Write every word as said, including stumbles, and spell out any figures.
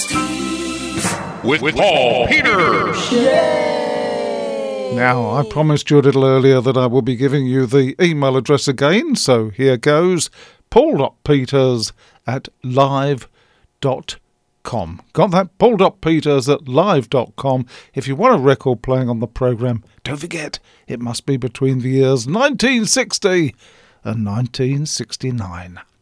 With, with Paul Peters. Yay! Now, I promised you a little earlier that I will be giving you the email address again, so here goes. paul.peters at live dot com. Got that? paul.peters at live dot com. If you want a record playing on the programme, don't forget, it must be between the years nineteen sixty and nineteen sixty-nine.